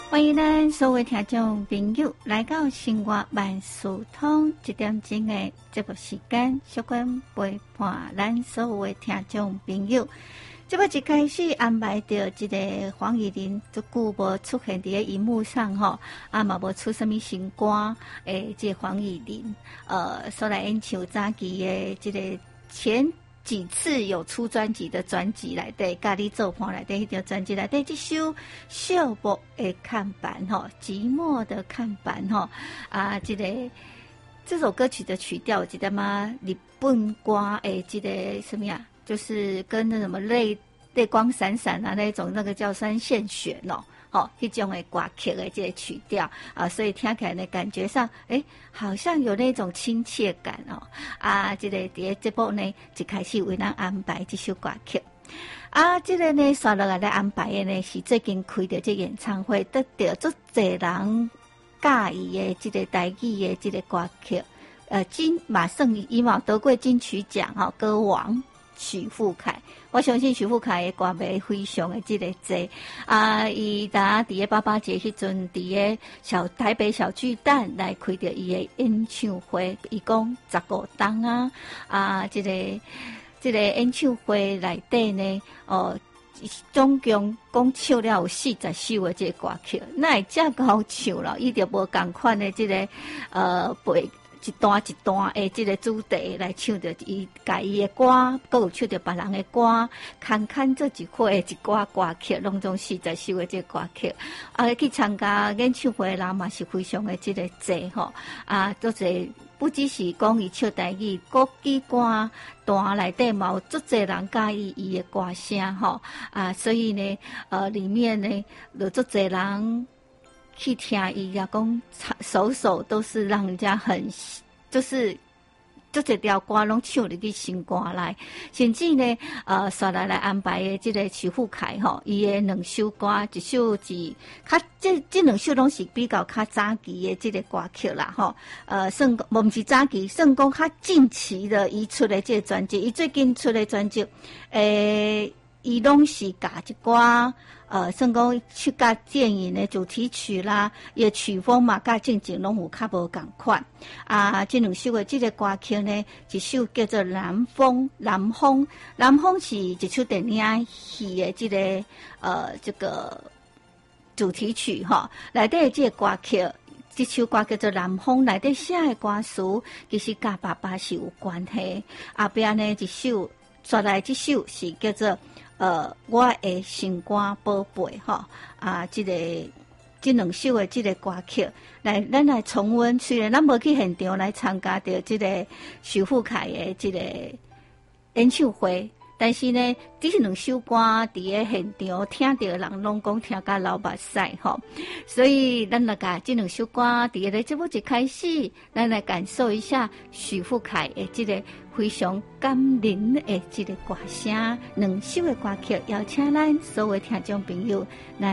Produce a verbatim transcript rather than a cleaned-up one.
欢迎咱所有听众朋友来到生活万事通一点钟的节目时间，小关陪伴咱所有的听众朋友。这么一开始安排到这个黄以玲，足久无出现在荧幕上吼，啊嘛无出什么新歌诶，这个黄以玲呃所来演唱早期的这个前。几次有出专辑的专辑来对，咖喱做伴来对，一条专辑来对，这首寂寞的看板吼，寂寞的看板吼啊，这个这首歌曲的曲调，我记得吗？日本歌诶，这个什么呀？就是跟那什么泪泪光闪闪啊那种，那个叫三线弦哦。哦，迄种的歌曲的这个曲调啊，所以听起来呢，感觉上，诶，好像有那种亲切感哦。啊，这个伫节目呢，一开始为咱安排这首歌曲。啊，这个呢，刷落来来安排的呢，是最近开的这演唱会，得到足侪人介意的这个台语的这个歌曲。呃，金马胜伊嘛得过金曲奖哈、哦，歌王。许富凯，我相信许富凯的歌迷非常的这个多啊！伊打伫个八八节迄阵，伫个小台北小巨蛋来开着伊的演唱会，伊讲十五档啊啊！这个这个演唱会内底呢，哦，总共讲唱了有四十首的这个歌曲，那会遮高唱了，伊就无共款的这个呃背。一段一段的这个主题来唱着伊家己的歌，佮有唱着别人的歌，看看这一块一歌歌曲，拢总四十首的这个歌曲。啊，去参加演唱会的人嘛是非常的这个多吼。啊，都是不只是讲伊唱台语，国语歌单内底嘛有足侪人介意伊的歌声吼。啊，所以呢，呃，里面呢有足侪人。去听伊呀，讲首首都是让人家很，就是这一条歌拢唱入去心肝来，甚至呢，呃，刷来来安排的这个许富凯吼，伊的两首歌，一首是较这这两首拢是比较较早期的这个歌曲啦吼，呃，算无是早期，算讲较近期的伊出的这个专辑，伊最近出的专辑，诶，伊拢是甲一歌。呃，算讲去甲电影的主题曲啦，伊的曲风嘛，甲正经拢有较无共款。啊，这两首的这个歌曲呢，一首叫做《南风》，南风，南风是一首电影戏的这个呃这个主题曲哈。内底的这个歌曲，这首歌叫做《南风》，内底写的歌词其实甲爸爸是有关系。后边呢，一首刷来这首是叫做。呃，我的心肝宝贝哈啊，这个这两首的这个歌曲，来咱来重温。虽然咱无去现场来参加到这个许富凯的这个演唱会，但是呢，这两首歌伫个现场听到人拢讲听甲流目屎吼，所以咱来甲这两首歌伫个节目一开始，咱来感受一下许富凯的这个。非常感人的这个歌声，两首的歌曲，邀请咱所有听众朋友来。